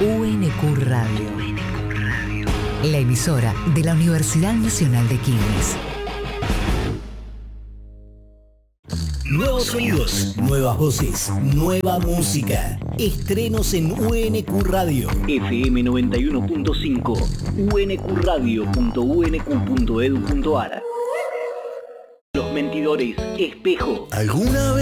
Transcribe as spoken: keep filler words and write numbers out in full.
U N Q Radio. La emisora de la Universidad Nacional de Quilmes. Nuevos sonidos, nuevas voces, nueva música. Estrenos en U N Q Radio. F M noventa y uno punto cinco, u n q radio punto u n q punto e d u punto a r. Los Mentidores, Espejo. ¿Alguna vez